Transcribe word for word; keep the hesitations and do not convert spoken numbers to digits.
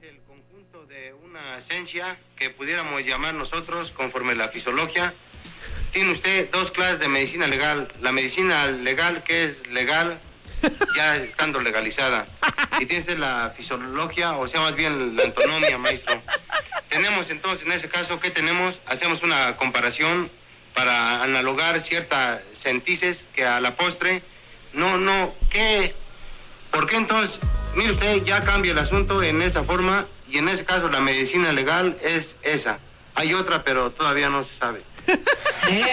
el conjunto de una esencia que pudiéramos llamar nosotros conforme la fisiología. Tiene usted dos clases de medicina legal. La medicina legal, que es legal, ya estando legalizada. Y tiene usted la fisiología, o sea, más bien la antonomía, maestro. Tenemos entonces, en ese caso, ¿qué tenemos? Hacemos una comparación para analogar ciertas sentices que a la postre, no, no, ¿qué? ¿Por qué entonces? Mire usted, ya cambia el asunto en esa forma, y en ese caso la medicina legal es esa. Hay otra, pero todavía no se sabe.